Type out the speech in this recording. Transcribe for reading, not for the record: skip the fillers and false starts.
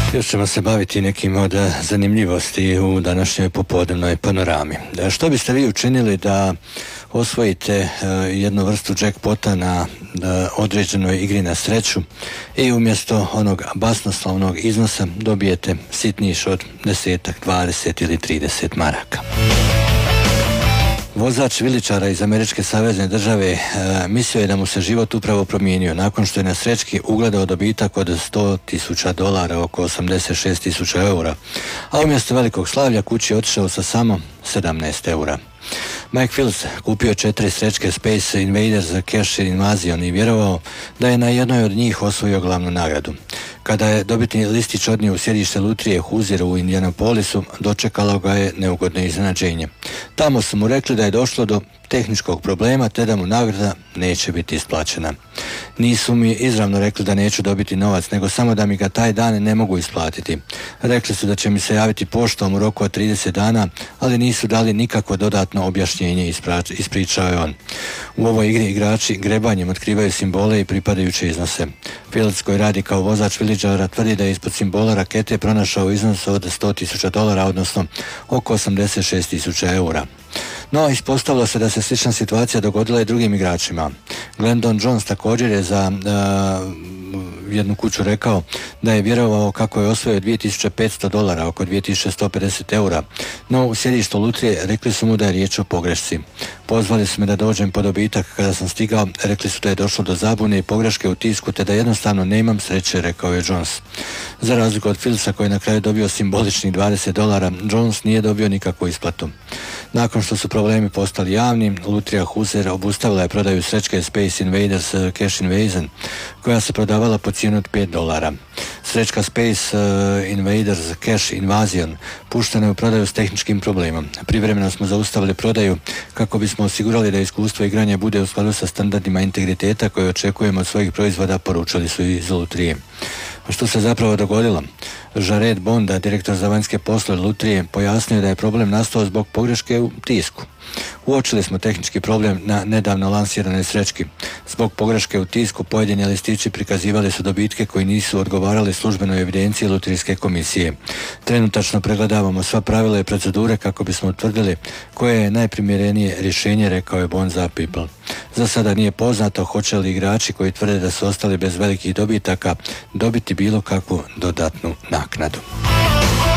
Još ćemo se baviti nekim od zanimljivosti u današnjoj popodnevnoj panorami. Što biste vi učinili da osvojite jednu vrstu jackpota na određenoj igri na sreću i umjesto onog basnoslovnog iznosa dobijete sitniš od 10, 20 ili 30 maraka? Vozač viličara iz Američke savezne države mislio je da mu se život upravo promijenio nakon što je na srećki ugledao dobitak od $100,000, oko 86.000 eura, a umjesto velikog slavlja kući je otišao sa samo 17 eura. Mike Fields kupio 4 srećke Space Invaders za Cash Invasion i vjerovao da je na jednoj od njih osvojio glavnu nagradu. Kada je dobitni listić odnio u sjedište lutrije Hoosier u Indianapolisu, dočekalo ga je neugodno iznenađenje. Tamo su mu rekli da je došlo do tehničkog problema te da mu nagrada neće biti isplaćena. Nisu mi izravno rekli da neću dobiti novac, nego samo da mi ga taj dan ne mogu isplatiti. Rekli su da će mi se javiti poštom u roku od 30 dana, ali nisu dali nikakvo dodatno objašnjenje, ispričao je on. U ovoj igri igrači grebanjem otkrivaju simbole i pripadajuće iznose. Fields, koji radi kao vozač viličara, tvrdi da je ispod simbola rakete pronašao iznos od $100,000, odnosno oko 86.000 eura. No, ispostavilo se da se slična situacija dogodila i drugim igračima. Glendon Jones također je za jednu kuću rekao da je vjerovao kako je osvojio $2.500, oko 2.150 eura, no u sjedištu lutrije rekli su mu da je riječ o pogrešci. Pozvali su me da dođem po dobitak. Kada sam stigao, rekli su da je došlo do zabune i pogreške u tisku, te da jednostavno nemam sreće, rekao je Jones. Za razliku od Fieldsa, koji je na kraju dobio simboličnih $20, Jones nije dobio nikakvu isplatu. Nakon što su problemi postali javni, lutrija Hoosier obustavila je prodaju srećke Space Invaders Cash Invasion, koja se prodavala po cijenu od $5. Srećka Space Invaders Cash Invasion puštena je u prodaju s tehničkim problemom. Privremeno smo zaustavili prodaju kako bismo osigurali da iskustvo igranja bude u skladu sa standardima integriteta koje očekujemo od svojih proizvoda, poručili su iz lutrije. Što se zapravo dogodilo? Jared Bonda, direktor za vanjske poslove lutrije, pojasnio da je problem nastao zbog pogreške u tisku. Uočili smo tehnički problem na nedavno lansiranoj srećki. Zbog pogreške u tisku pojedini listići prikazivali su dobitke koji nisu odgovarali službenoj evidenciji lutrijske komisije. Trenutačno pregledavamo sva pravila i procedure kako bismo utvrdili koje je najprimjerenije rješenje, rekao je Bond za People. Za sada nije poznato hoće li igrači koji tvrde da su ostali bez velikih dobitaka dobiti bilo kakvu dodatnu naknadu.